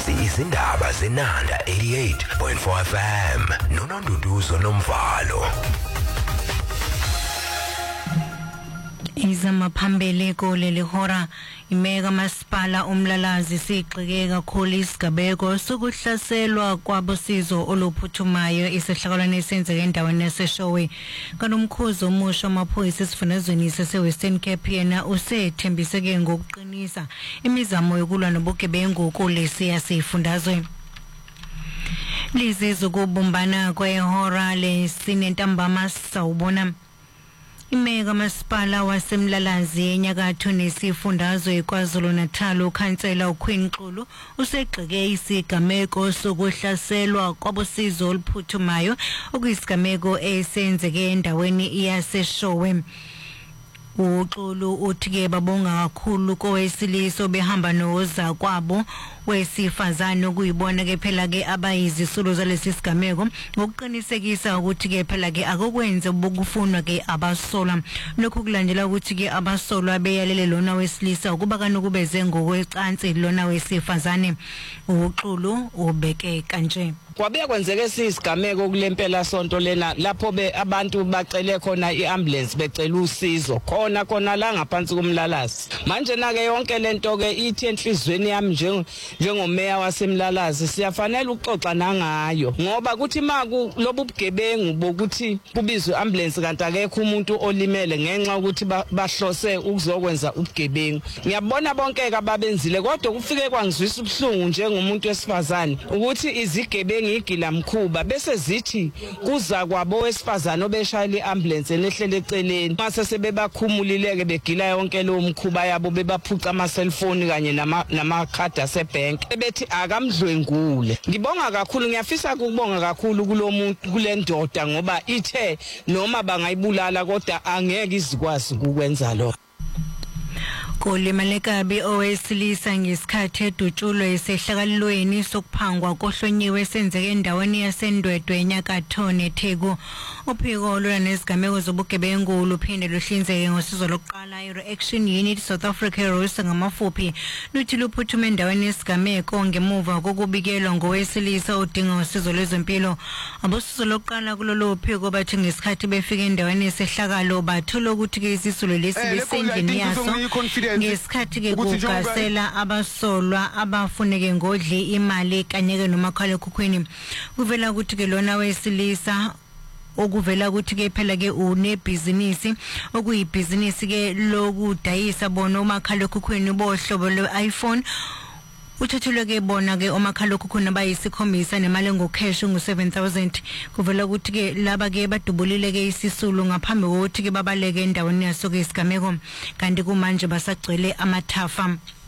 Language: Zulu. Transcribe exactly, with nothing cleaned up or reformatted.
Lezi izindaba zenanda eighty-eight point four F M. Nononduduzo nomvalo. Izama phambili kuleli hora imeka masipala umlalazi sigxeke kakhulu isigabeko sokuhlaselwa kwabosizo oluphuthumayo isehlakalwane esenzeke endaweni yaseShowe kanomkhuzo omusha amaphoyisa esifundazweni sase-Western Cape yena usethembiseke ngokuqinisa imizamo yokulwa nobugebengu kulesi yasifundazwe. Lizizo kubumbana kwehora lesinentambama sawubona imeka masipala wasemlalazi enyakatho nesifundazwe kwaZulu Natal ukhansela uQueen Xulu usegxeke isigameko sokuhlaselwa kwabosizo oluphuthumayo okuyisigameko esenzeke endaweni yaseShowe. uXulu uthi-ke babonga kakhulu kowesilisa behamba noza kwabo wesifazane okuyibona ke phela ke abayizisulu zalesi sigameko ngokuqinisekisa ukuthi ke phela ke akukwenze bokufunwa ke abasolwa. Lokhu kulandela ukuthi ke abasolwa beyalele lona wesilisa ukuba kanokubeze ngokwecansi lona wesifazane. uXulu ubeke kanje kwabe kwenzeke sisigameko kulempela sonto lena lapho be abantu bacele khona iambulance becela usizo khona khona la ngaphansi komlalazi. Manje na ke yonke lento ke ithi enhlizweni yami nje njengomeya wasemlalazi siyafanele ukuxoxa nangayo ngoba kuthi maku lobu bugebengu bokuthi kubizwe ambulance kanti akekho umuntu olimele ngenxa ukuthi bahlose ukuzokwenza ubugebengu. Ngiyabona bonke ke ababenzile kodwa kufike kwangizwisa ubuhlungu njengomuntu wesifazane ukuthi izigebengu ngigila mkhuba bese zithi kuza kwabo wesifazane obeshayela iambulance nehlele eceleni mase sebebakhumulileke begila yonke lo mkhuba yabo bebaphuca ama cellphone kanye nama namakhadi asebank bethi akamdlwengule. Ngibonga kakhulu ngiyafisa ukubonga kakhulu kulomuntu kulendoda ngoba ithe noma bangayibulala kodwa angeke izikwazi ukwenza lokho. Kulimalekabi owesilisa ngesikhathi edutshulo esehlakalweni sokuphangwa kohlonyiwe esenzeke endaweni yaseNdwedwe enyakatho neTheku. Uphiko olwa nezigameko zobugebengu luphinde luhlinzeke ngosizo lokuqala i-Reaction Unit South Africa RUSA ngamafuphi luthi luphuthume endaweni yesigameko ngemuva kokubikelwa ngowesilisa odinga usizo lwezempilo. Abosizo lokuqala kulolu phiko bathi ngesikhathi befika endaweni yesehlakalo bathola ukuthi ke isisulo lesi besendlini yaso ngesikhathi ke kugasela abasolwa abafuneke ngodli imali kanye ke nomakhala ekhukhwini. Kuvela ukuthi ke lona wesilisa okuvela ukuthi ke phela ke unebhizinisi okuyibhizinisi ke lokudayisa bona umakhala ekhukhwini bohlobo lwe-iPhone. Uthethelwe ke bona ke omakhalokhukhwini abayisikhombisa nemali ngocash ngu seven thousand. Kuvela ukuthi ke laba ke badubulile ke isisulu ngaphambi kokuthi ke babaleke endaweni yaso ke isigameko kanti kumanje basagcwele amathafa.